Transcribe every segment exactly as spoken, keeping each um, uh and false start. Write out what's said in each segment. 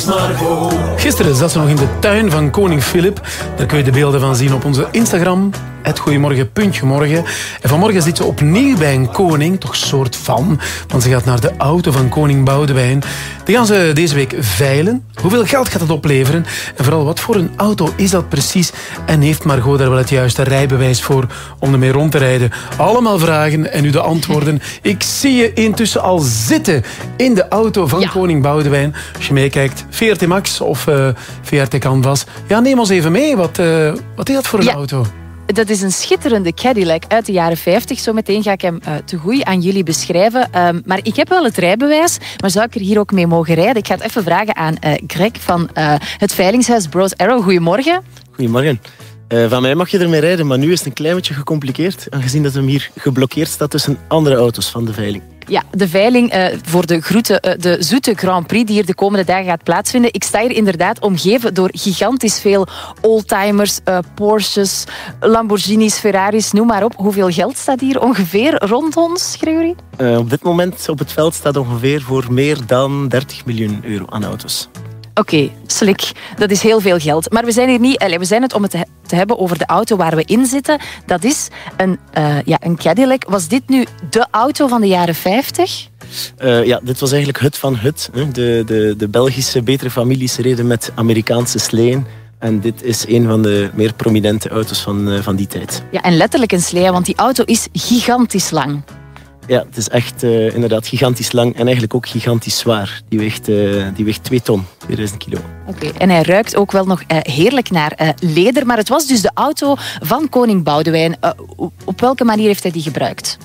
is Margot. Gisteren zat ze nog in de tuin van koning Filip. Daar kun je de beelden van zien op onze Instagram. Het Goeiemorgen, puntje morgen. En vanmorgen zit ze opnieuw bij een koning, toch soort van. Want ze gaat naar de auto van koning Boudewijn. Die gaan ze deze week veilen. Hoeveel geld gaat het opleveren? En vooral, wat voor een auto is dat precies? En heeft Margot daar wel het juiste rijbewijs voor om ermee rond te rijden? Allemaal vragen en nu de antwoorden. Ik zie je intussen al zitten in de auto van ja. koning Boudewijn. Als je meekijkt, V R T Max of uh, V R T Canvas. Ja, neem ons even mee. Wat, uh, wat is dat voor een ja. auto? Dat is een schitterende Cadillac uit de jaren vijftig. Zometeen ga ik hem uh, te goed aan jullie beschrijven. Um, maar ik heb wel het rijbewijs, maar zou ik er hier ook mee mogen rijden? Ik ga het even vragen aan uh, Greg van uh, het veilingshuis Bros Arrow. Goedemorgen. Goedemorgen. Uh, van mij mag je ermee rijden, maar nu is het een klein beetje gecompliceerd, aangezien dat hem hier geblokkeerd staat tussen andere auto's van de veiling. Ja, de veiling uh, voor de, groete, uh, de zoete Grand Prix die hier de komende dagen gaat plaatsvinden. Ik sta hier inderdaad omgeven door gigantisch veel oldtimers, uh, Porsches, Lamborghinis, Ferraris, noem maar op. Hoeveel geld staat hier ongeveer rond ons, Gregory? Uh, op dit moment op het veld staat ongeveer voor meer dan dertig miljoen euro aan auto's. Oké, okay, slik. Dat is heel veel geld. Maar we zijn hier niet... Allez, we zijn het om het te, te hebben over de auto waar we in zitten. Dat is een, uh, ja, een Cadillac. Was dit nu de auto van de jaren vijftig? Uh, ja, dit was eigenlijk het van het. Hè. De, de, de Belgische betere families reden met Amerikaanse sleeën. En dit is een van de meer prominente auto's van, uh, van die tijd. Ja, en letterlijk een slee, want die auto is gigantisch lang. Ja, het is echt uh, inderdaad gigantisch lang en eigenlijk ook gigantisch zwaar. Die weegt, uh, die weegt twee ton, tweeduizend kilo. Oké, okay. En hij ruikt ook wel nog uh, heerlijk naar uh, leder. Maar het was dus de auto van koning Boudewijn. Uh, op welke manier heeft hij die gebruikt?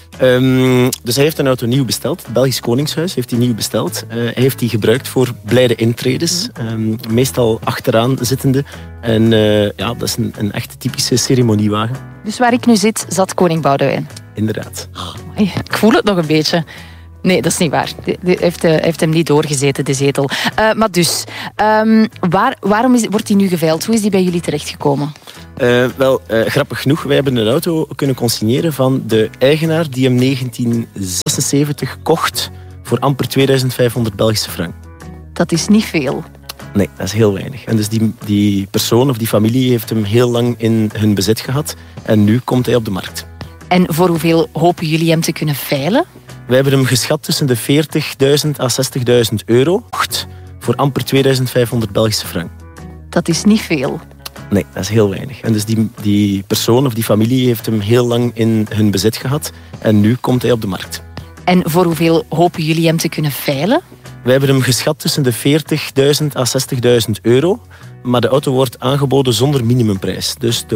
Um, dus hij heeft een auto nieuw besteld. Het Belgisch Koningshuis heeft die nieuw besteld. Uh, hij heeft die gebruikt voor blijde intredes. Um, meestal achteraan zittende. En uh, ja, dat is een, een echt typische ceremoniewagen. Dus waar ik nu zit, zat koning Boudewijn? Inderdaad. Oh, ik voel het nog een beetje. Nee, dat is niet waar. Hij heeft, uh, heeft hem niet doorgezeten, de zetel. Uh, maar dus, um, waar, waarom is, wordt hij nu geveild? Hoe is die bij jullie terechtgekomen? Uh, wel, uh, grappig genoeg, wij hebben een auto kunnen consigneren van de eigenaar die hem negentien zesenzeventig kocht voor amper tweeduizend vijfhonderd Belgische frank. Dat is niet veel. Nee, dat is heel weinig. En dus die, die persoon of die familie heeft hem heel lang in hun bezit gehad en nu komt hij op de markt. En voor hoeveel hopen jullie hem te kunnen veilen? Wij hebben hem geschat tussen de veertigduizend à zestigduizend euro voor amper tweeduizend vijfhonderd Belgische frank. Dat is niet veel. Nee, dat is heel weinig. En dus die, die persoon of die familie heeft hem heel lang in hun bezit gehad en nu komt hij op de markt. En voor hoeveel hopen jullie hem te kunnen veilen? Wij hebben hem geschat tussen de veertigduizend à zestigduizend euro, maar de auto wordt aangeboden zonder minimumprijs. Dus de